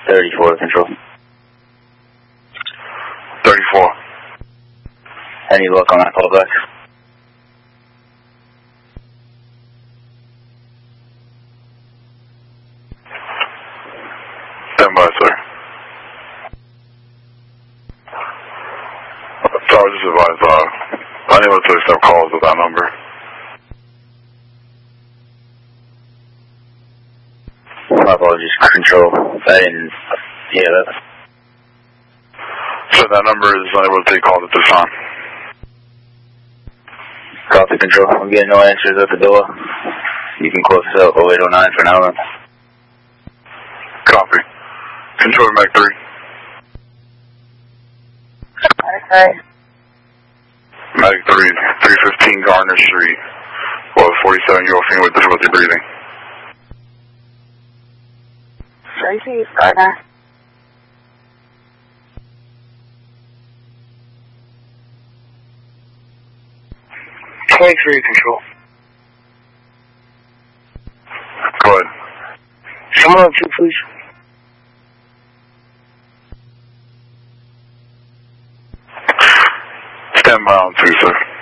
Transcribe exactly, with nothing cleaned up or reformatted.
thirty-four, control. thirty-four. Any luck on that callback? Stand by, sir. Sorry, just advise, uh, unable to accept calls with that number. My apologies, control. I didn't hear that. So that number is unable to take calls at this time. Copy, control. I'm getting no answers at the door. You can close us out oh eight oh nine for now, then. Copy. Control Mac three. Okay. Mac three, three fifteen Garner Street. Well, forty-seven-year-old female with difficulty breathing. Tracy Gardner. twenty-three, control. Go ahead. Someone on two, please. Stand by on two, sir.